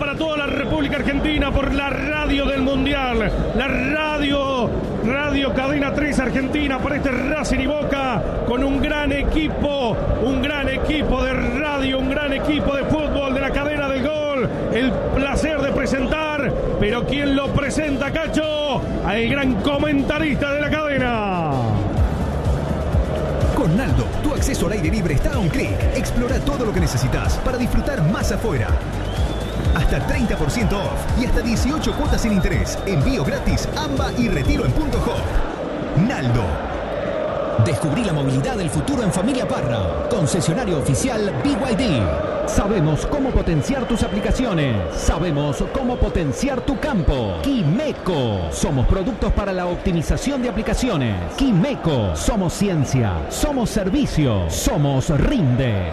para toda la República Argentina por la radio del Mundial, la radio Cadena 3 Argentina, por este Racing y Boca, con un gran equipo de radio, un gran equipo de fútbol de la cadena del gol. El placer de presentar, pero ¿quién lo presenta, Cacho? Al gran comentarista de la cadena. Con Naldo, tu acceso al aire libre está a un clic. Explora todo lo que necesitas para disfrutar más afuera. Hasta 30% off y hasta 18 cuotas sin interés. Envío gratis, AMBA y retiro en Punto Hop. Naldo. Descubrí la movilidad del futuro en Familia Parra. Concesionario oficial BYD. Sabemos cómo potenciar tus aplicaciones. Sabemos cómo potenciar tu campo. Quimeco. Somos productos para la optimización de aplicaciones. Quimeco. Somos ciencia. Somos servicio. Somos Rinde.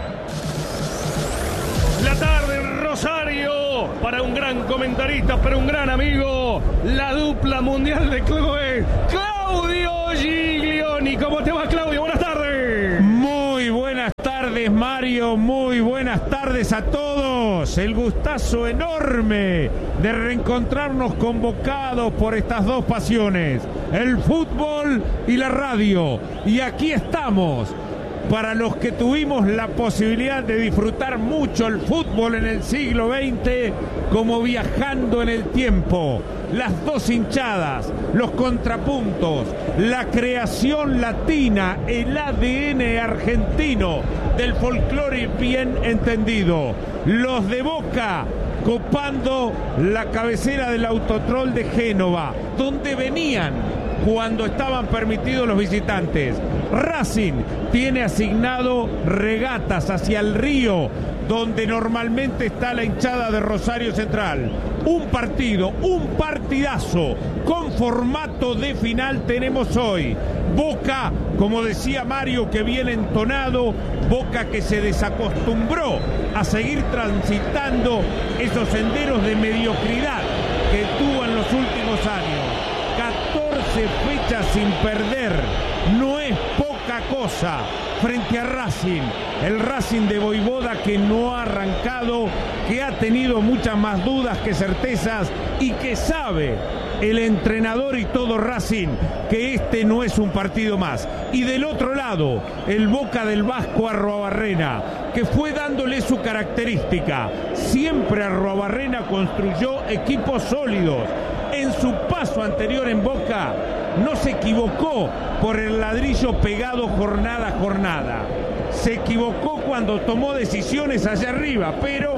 La tarde en Rosario, para un gran comentarista, para un gran amigo, la dupla mundial de clubes, Claudio Giglioni. ¿Cómo te va, Claudio? Buenas tardes. Muy buenas tardes, Mario. Muy buenas tardes a todos. El gustazo enorme de reencontrarnos convocados por estas dos pasiones, el fútbol y la radio. Y aquí estamos. Para los que tuvimos la posibilidad de disfrutar mucho el fútbol en el siglo XX, como viajando en el tiempo, las dos hinchadas, los contrapuntos, la creación latina, el ADN argentino del folclore bien entendido, los de Boca copando la cabecera del Autotrol de Génova, donde venían cuando estaban permitidos los visitantes. Racing tiene asignado regatas hacia el río, donde normalmente está la hinchada de Rosario Central. Un partidazo con formato de final tenemos hoy. Boca, como decía Mario, que viene entonado, Boca que se desacostumbró a seguir transitando esos senderos de mediocridad que tuvo en los últimos años. 14 fechas sin perder, no es poca cosa frente a Racing, el Racing de Voivoda que no ha arrancado, que ha tenido muchas más dudas que certezas y que sabe el entrenador y todo Racing que este no es un partido más. Y del otro lado, el Boca del Vasco Arruabarrena, que fue dándole su característica. Siempre Arruabarrena construyó equipos sólidos. En su paso anterior en Boca no se equivocó por el ladrillo pegado jornada a jornada. Se equivocó cuando tomó decisiones allá arriba, pero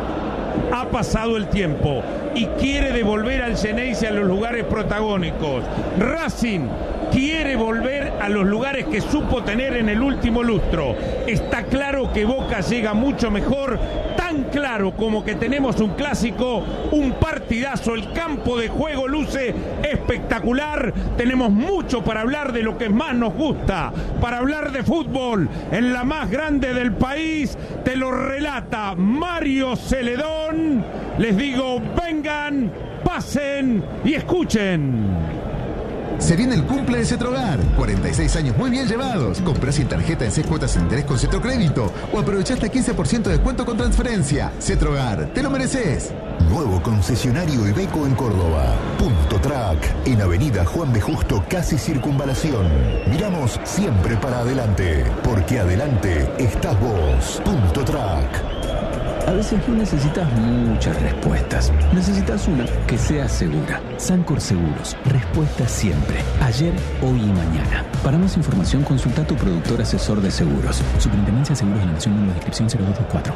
ha pasado el tiempo y quiere devolver al Xeneize a los lugares protagónicos. Racing quiere volver a los lugares que supo tener en el último lustro. Está claro que Boca llega mucho mejor, tan claro como que tenemos un clásico, un partidazo, el campo de juego luce espectacular. Tenemos mucho para hablar de lo que más nos gusta, para hablar de fútbol en la más grande del país. Te lo relata Mario Celedón. Les digo, vengan, pasen y escuchen. Se viene el cumple de Cetrogar. 46 años muy bien llevados. Comprá sin tarjeta en 6 cuotas sin interés con Cetrocrédito o aprovechá hasta 15% de descuento con transferencia. Cetrogar, te lo mereces. Nuevo concesionario Iveco en Córdoba. Punto Track, en Avenida Juan B. Justo, casi Circunvalación. Miramos siempre para adelante, porque adelante estás vos. Punto Track. A veces no necesitas muchas respuestas. Necesitas una que sea segura. Sancor Seguros. Respuesta siempre. Ayer, hoy y mañana. Para más información, consulta a tu productor asesor de seguros. Superintendencia de Seguros de la Nación, número de inscripción 0224.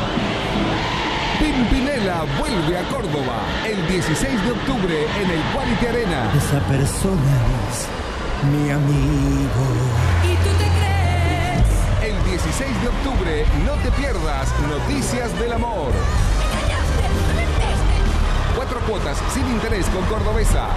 Pimpinela vuelve a Córdoba el 16 de octubre en el Quality Arena. Esa persona es mi amigo. ¿Y tú te crees? El 16 de octubre no te pierdas Noticias del Amor. 4 cuotas sin interés con Cordobesa.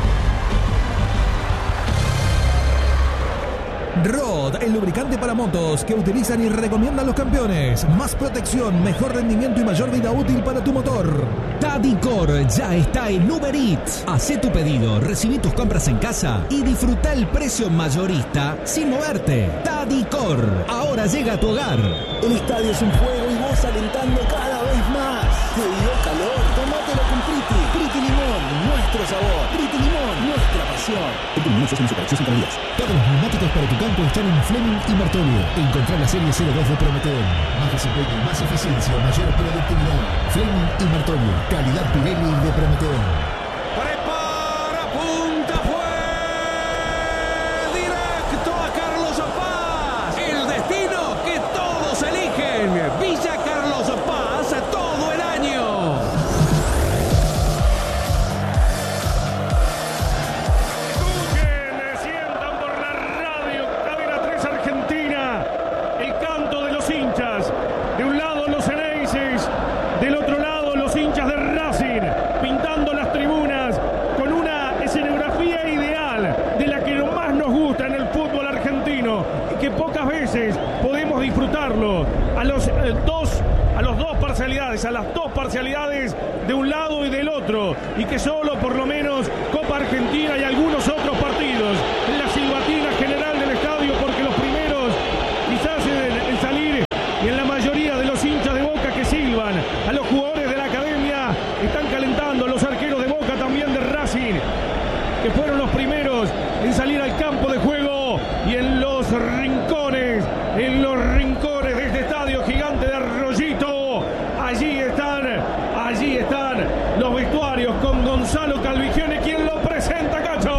Rod, el lubricante para motos que utilizan y recomiendan los campeones. Más protección, mejor rendimiento y mayor vida útil para tu motor. Tadicor ya está en Uber Eats. Hacé tu pedido, recibí tus compras en casa y disfruta el precio mayorista sin moverte. Tadicor, ahora llega a tu hogar. El estadio es un fuego y vos alentando cada vez más. Te dio calor, tomate voluminosos en superacceso en calidad. Todos los neumáticos para tu campo están en Fleming y Martolio. Encontrá la serie 02 de Prometeo. Más desempeño, más eficiencia, mayor productividad. Fleming y Martolio. Calidad Pirelli de Prometeo. Prepara, punta, fue directo a Carlos Paz. El destino que todos eligen. Villa Carlos Paz todo el año. Sientan por la radio Cadena 3 Argentina el canto de los hinchas. De un lado los Ceneices, del otro lado los hinchas de Racing, pintando las tribunas con una escenografía ideal de la que más nos gusta en el fútbol argentino y que pocas veces podemos disfrutarlo. A las dos parcialidades de un lado y del otro, y que solo por lo menos Copa Argentina y algunos otros partidos en la silbatina general del estadio, porque los primeros quizás en salir y en la mayoría de los hinchas de Boca que silban a los jugadores de la academia están calentando, los arqueros de Boca también de Racing, que fueron los primeros en salir al campo de juego, y en los rincones de este estadio gigante de Arroyito, allí están los vestuarios con Gonzalo Calvigione, quien lo presenta, Cacho.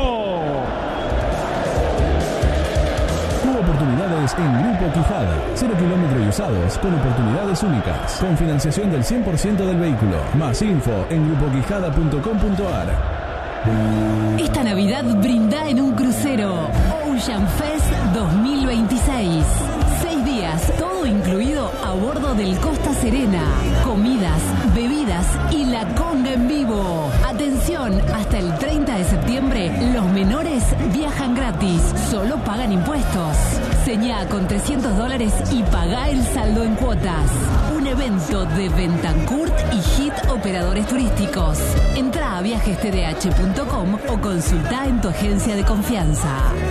Tuvo oportunidades en Grupo Quijada. 0 kilómetros y usados con oportunidades únicas. Con financiación del 100% del vehículo. Más info en grupoquijada.com.ar. Esta Navidad brinda en un crucero Ocean Fest 2026. 6 días, todo incluido a bordo del Costa Serena. Comidas, bebidas y la conga en vivo. Atención, hasta el 30 de septiembre los menores viajan gratis, solo pagan impuestos. Señá con $300 y pagá el saldo en cuotas. Un evento de Bentancourt y Hit Operadores Turísticos. Entrá a viajestdh.com o consultá en tu agencia de confianza.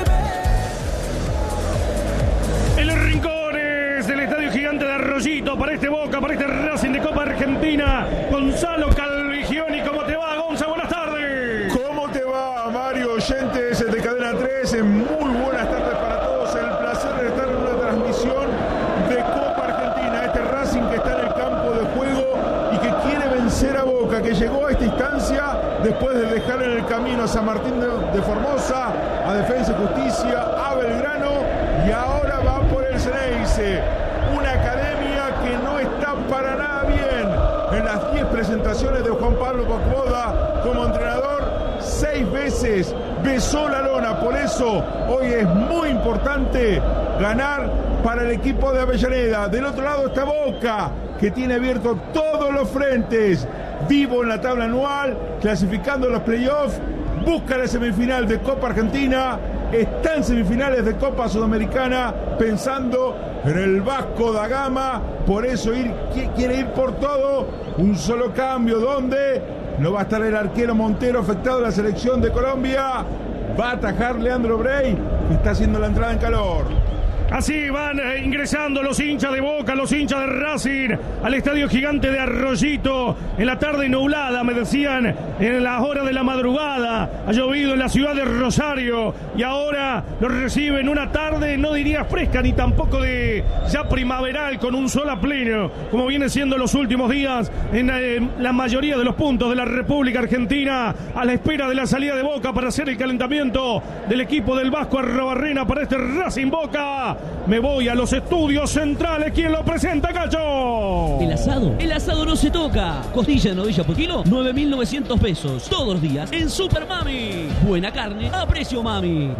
En los rincones del Estadio Gigante de Arroyito, para este Boca, para este Racing de Copa Argentina, Gonzalo Calvigione. ¿Cómo te va, Gonza? Buenas tardes. ¿Cómo te va, Mario? Oyentes de Cadena 3, muy buenas tardes para todos. El placer de estar en una transmisión de Copa Argentina. Este Racing que está en el campo de juego y que quiere vencer a Boca, que llegó a esta instancia después de dejar en el camino a San Martín de Formosa, a Defensa y Justicia, a Belgrano, y ahora va por el Ceneice. Una academia que no está para nada bien. En las 10 presentaciones de Juan Pablo Pacboda como entrenador, 6 veces besó la lona. Por eso hoy es muy importante ganar para el equipo de Avellaneda. Del otro lado está Boca, que tiene abierto todos los frentes. Vivo en la tabla anual, clasificando los playoffs, busca la semifinal de Copa Argentina, está en semifinales de Copa Sudamericana, pensando en el Vasco da Gama. Por eso quiere ir por todo. Un solo cambio, donde no va a estar el arquero Montero, afectado a la selección de Colombia. Va a atajar Leandro Brey, que está haciendo la entrada en calor. Así van ingresando los hinchas de Boca, los hinchas de Racing al Estadio Gigante de Arroyito. En la tarde nublada, me decían, en las horas de la madrugada. Ha llovido en la ciudad de Rosario y ahora los reciben una tarde, no diría fresca ni tampoco de ya primaveral, con un sol a pleno, como viene siendo los últimos días en la mayoría de los puntos de la República Argentina, a la espera de la salida de Boca para hacer el calentamiento del equipo del Vasco Arrobarrena para este Racing Boca. Me voy a los estudios centrales. ¿Quién lo presenta, Cacho? El asado no se toca. Costilla de novilla por kilo, 9.900 pesos. Todos los días en Super Mami. Buena carne a precio mami.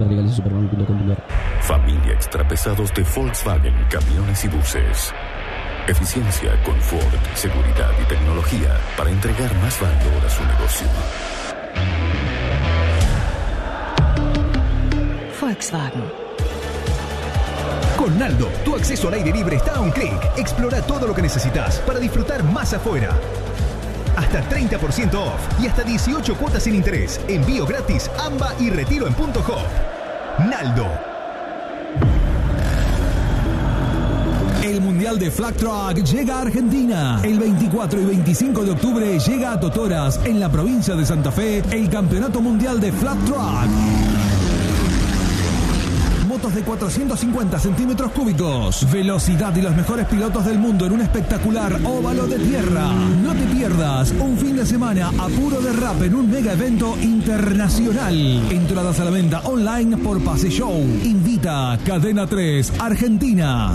Familia extrapesados de Volkswagen, camiones y buses. Eficiencia, confort, seguridad y tecnología para entregar más valor a su negocio. Volkswagen. Con Naldo, tu acceso al aire libre está a un clic. Explora todo lo que necesitas para disfrutar más afuera. Hasta 30% off y hasta 18 cuotas sin interés. Envío gratis, AMBA y retiro en Punto Hop. Naldo. El Mundial de Flag Track llega a Argentina. El 24 y 25 de octubre llega a Totoras, en la provincia de Santa Fe, el Campeonato Mundial de Flag Track. pilotos de 450 centímetros cúbicos. Velocidad y los mejores pilotos del mundo en un espectacular óvalo de tierra. No te pierdas un fin de semana a puro derrape en un mega evento internacional. Entradas a la venta online por Pase Show. Invita Cadena 3 Argentina.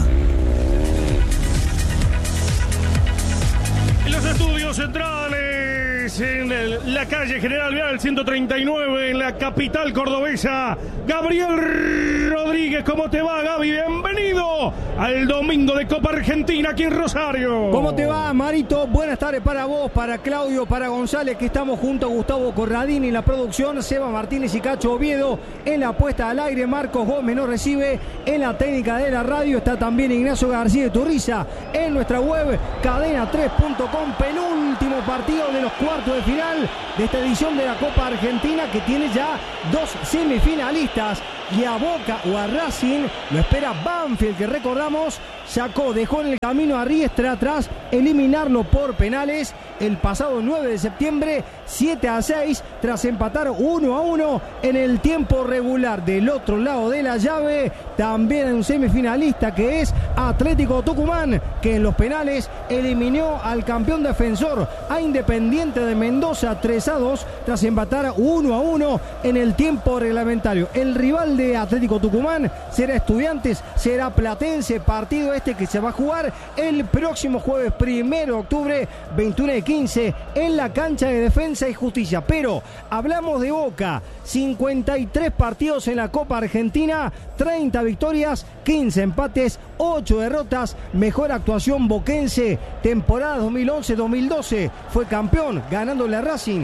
En los estudios centrales, en la calle General Vial 139, en la capital cordobesa, Gabriel Rodríguez. ¿Cómo te va, Gaby? Bienvenido al domingo de Copa Argentina aquí en Rosario. ¿Cómo te va, Marito? Buenas tardes para vos, para Claudio, para González, que estamos junto a Gustavo Corradini en la producción, Seba Martínez y Cacho Oviedo en la puesta al aire, Marcos Gómez nos recibe en la técnica de la radio, está también Ignacio García de Turriza en nuestra web, cadena3.com, penúltimo partido de los cuartos de final de esta edición de la Copa Argentina, que tiene ya 2 semifinalistas, y a Boca o a Racing lo espera Banfield, que recordamos dejó en el camino a Riestra tras eliminarlo por penales el pasado 9 de septiembre, 7-6, tras empatar 1-1 en el tiempo regular. Del otro lado de la llave también hay un semifinalista, que es Atlético Tucumán, que en los penales eliminó al campeón defensor, a Independiente de Mendoza, 3-2, tras empatar 1-1 en el tiempo reglamentario. El rival de Atlético Tucumán será Estudiantes, será Platense, partido que se va a jugar el próximo jueves 1 de octubre, 21:15, en la cancha de Defensa y Justicia. Pero hablamos de Boca, 53 partidos en la Copa Argentina, 30 victorias, 15 empates, 8 derrotas, mejor actuación boquense, temporada 2011-2012, fue campeón ganándole a Racing,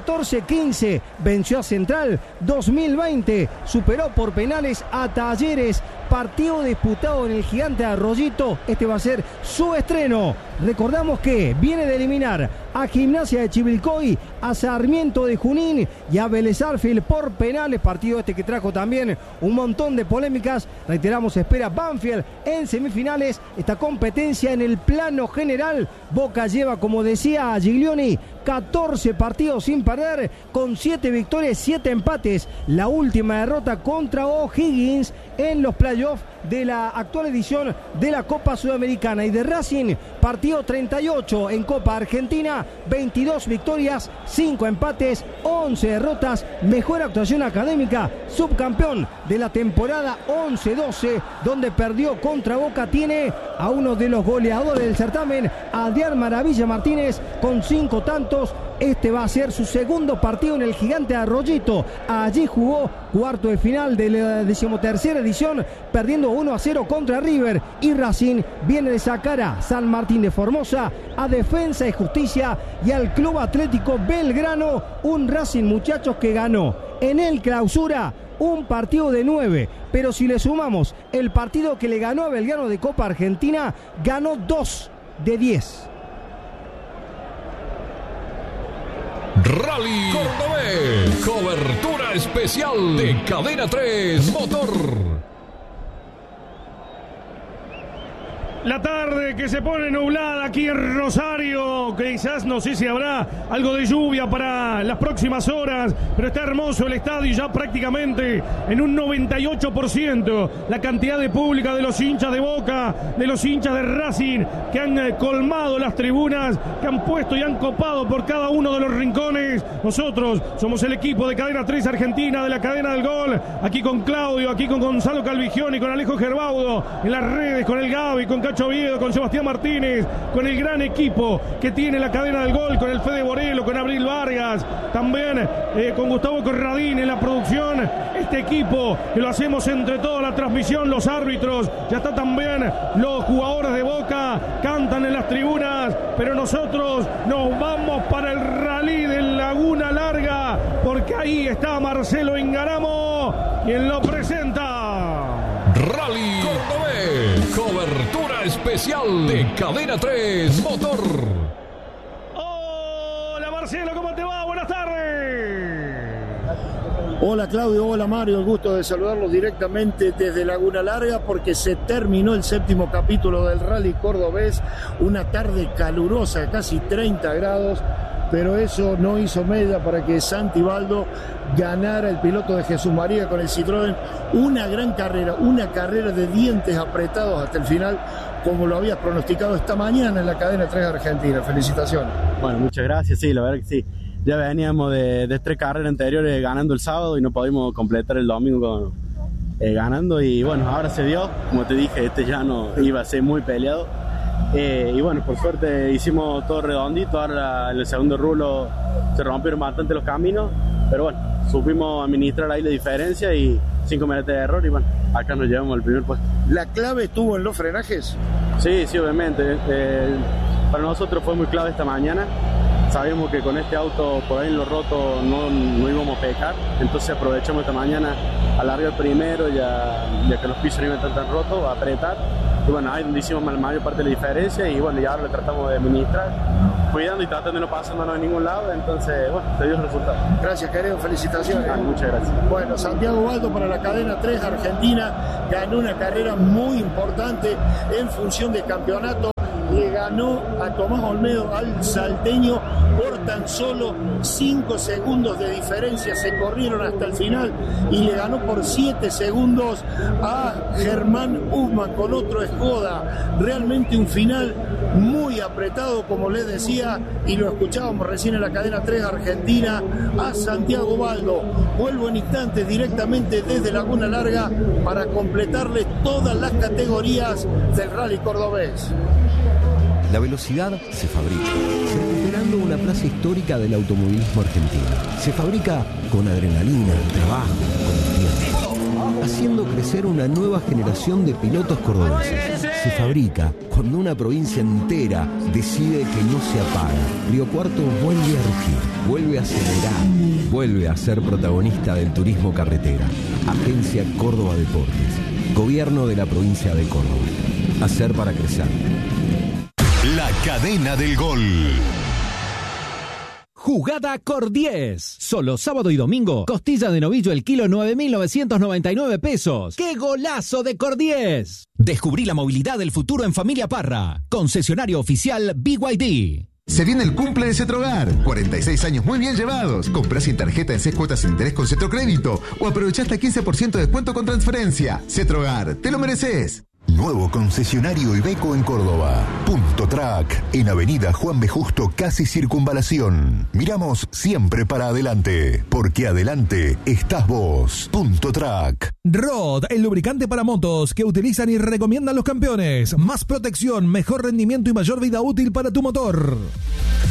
14-15 venció a Central, 2020 superó por penales a Talleres, partido disputado en el Gigante Arroyito, este va a ser su estreno. Recordamos que viene de eliminar a Gimnasia de Chivilcoy, a Sarmiento de Junín y a Vélez Sarsfield por penales, partido que trajo también un montón de polémicas. Reiteramos, espera Banfield en semifinales, esta competencia en el plano general. Boca lleva, como decía Giglioni, 14 partidos sin perder, con 7 victorias, 7 empates. La última derrota contra O'Higgins en los playoffs de la actual edición de la Copa Sudamericana. Y de Racing, partido 38 en Copa Argentina, 22 victorias, 5 empates, 11 derrotas, mejor actuación académica, subcampeón de la temporada 11-12, donde perdió contra Boca. Tiene a uno de los goleadores del certamen, Adrián Maravilla Martínez, con 5 tantos. Este va a ser su segundo partido en el Gigante Arroyito. Allí jugó cuarto de final de la 13ª edición, perdiendo 1-0 contra River. Y Racing viene de sacar a San Martín de Formosa, a Defensa y Justicia y al Club Atlético Belgrano. Un Racing, muchachos, que ganó en el Clausura un partido de 9. Pero si le sumamos el partido que le ganó a Belgrano de Copa Argentina, ganó 2 de 10. Rally Cordobés, cobertura especial de Cadena 3 Motor. La tarde que se pone nublada aquí en Rosario, quizás no sé si habrá algo de lluvia para las próximas horas, pero está hermoso el estadio, ya prácticamente en un 98%, la cantidad de pública de los hinchas de Boca, de los hinchas de Racing, que han colmado las tribunas, que han puesto y han copado por cada uno de los rincones. Nosotros somos el equipo de Cadena 3 Argentina, de la cadena del gol, aquí con Claudio, aquí con Gonzalo Calvigioni, con Alejo Gerbaudo, en las redes, con el Gaby, con Cacho Oviedo, con Sebastián Martínez, con el gran equipo que tiene la cadena del gol, con el Fede Borelo, con Abril Vargas, también con Gustavo Corradini en la producción. Este equipo que lo hacemos entre toda la transmisión, los árbitros, ya está también los jugadores de Boca, cantan en las tribunas, pero nosotros nos vamos para el rally de Laguna Larga, porque ahí está Marcelo Ingaramo, quien lo presenta. Rally Cordobés, cobertura especial de Cadena 3 Motor. Hola Marcelo, ¿cómo te va? Buenas tardes. Hola Claudio, hola Mario, el gusto de saludarlos directamente desde Laguna Larga, porque se terminó el 7º capítulo del Rally Cordobés, una tarde calurosa, casi 30 grados, pero eso no hizo mella para que Santi Baldo ganara, el piloto de Jesús María con el Citroën. Una gran carrera, una carrera de dientes apretados hasta el final, como lo habías pronosticado esta mañana en la cadena 3 Argentina. Felicitaciones. Bueno, muchas gracias, sí, la verdad que sí. Ya veníamos de 3 carreras anteriores ganando el sábado y no pudimos completar el domingo ganando, y bueno, ahora se dio, como te dije, este llano iba a ser muy peleado, y bueno, por suerte hicimos todo redondito. Ahora en el segundo rulo se rompieron bastante los caminos, pero bueno, supimos administrar ahí la diferencia y 5 minutos de error, y bueno, acá nos llevamos al primer puesto. ¿La clave estuvo en los frenajes? Sí, obviamente. Para nosotros fue muy clave esta mañana. Sabíamos que con este auto por ahí en los rotos no íbamos a pecar, entonces aprovechamos esta mañana a largar primero, ya que los pisos no iban tan rotos, a apretar, y bueno, ahí donde hicimos la mayor parte de la diferencia, y bueno, ya ahora le tratamos de administrar, cuidando y tratando de no pasarnos en ningún lado, entonces bueno, se dio el resultado. Gracias, querido, felicitaciones. Muchas gracias. Bueno, Santiago Baldo para la cadena 3 Argentina ganó una carrera muy importante en función de campeonato. Le ganó a Tomás Olmedo, al salteño, por tan solo 5 segundos de diferencia. Se corrieron hasta el final y le ganó por 7 segundos a Germán Usman con otro Skoda. Realmente un final muy apretado, como les decía, y lo escuchábamos recién en la cadena 3 Argentina, a Santiago Baldo. Vuelvo en instantes directamente desde Laguna Larga para completarle todas las categorías del rally cordobés. La velocidad se fabrica, recuperando una plaza histórica del automovilismo argentino. Se fabrica con adrenalina, trabajo, con tiempo, haciendo crecer una nueva generación de pilotos cordobeses. Se fabrica cuando una provincia entera decide que no se apaga. Río Cuarto vuelve a rugir, vuelve a acelerar, vuelve a ser protagonista del turismo carretera. Agencia Córdoba Deportes, Gobierno de la provincia de Córdoba. Hacer para crecer. La cadena del gol. Jugada Cor 10. Solo sábado y domingo. Costilla de novillo el kilo 9.999 pesos. ¡Qué golazo de Cor 10! Descubrí la movilidad del futuro en Familia Parra. Concesionario oficial BYD. Se viene el cumple de Cetrogar. 46 años muy bien llevados. Comprá sin tarjeta en 6 cuotas sin interés con Cetrocrédito o aprovechá hasta 15% de descuento con transferencia. Cetrogar, te lo mereces. Nuevo concesionario Iveco en Córdoba. Punto Track, en Avenida Juan B. Justo, casi Circunvalación. Miramos siempre para adelante, porque adelante estás vos. Punto Track. Rod, el lubricante para motos que utilizan y recomiendan los campeones. Más protección, mejor rendimiento y mayor vida útil para tu motor.